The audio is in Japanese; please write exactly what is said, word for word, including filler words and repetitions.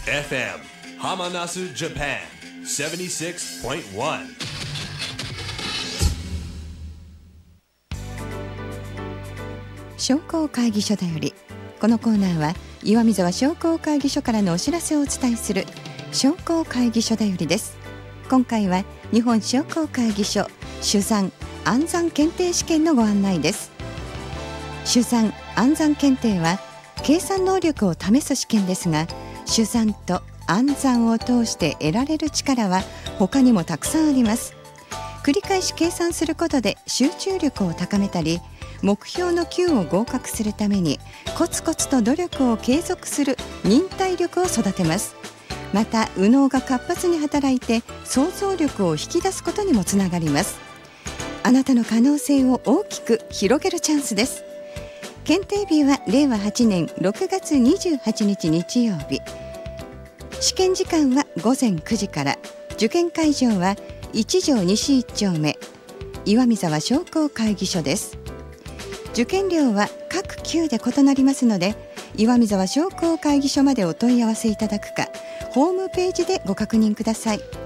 エフエム Hamanasu Japan セブンティシックスポイントワン。 商工会議所だより、このコーナーは岩見沢商工会議所からのお知らせをお伝えする商工会議所だよりです。今回は日本商工会議所酒残暗算検定試験のご案内です。酒残暗算検定は計算能力を試す試験ですが、酒残と暗算を通して得られる力は他にもたくさんあります。繰り返し計算することで集中力を高めたり、目標の級を合格するためにコツコツと努力を継続する忍耐力を育てます。また右脳が活発に働いて想像力を引き出すことにもつながります。あなたの可能性を大きく広げるチャンスです。検定日はれいわはちねんろくがつにじゅうはちにち日曜日。試験時間はごぜんくじから。受験会場はいち条西いっちょうめ岩見沢商工会議所です。受験料は各級で異なりますので、岩見沢商工会議所までお問い合わせいただくか、ホームページでご確認ください。